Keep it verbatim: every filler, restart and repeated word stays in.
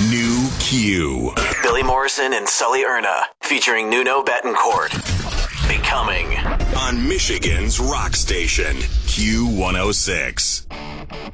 New Q. Billy Morrison and Sully Erna, featuring Nuno Betancourt. Becoming. On Michigan's rock station, Q one oh six.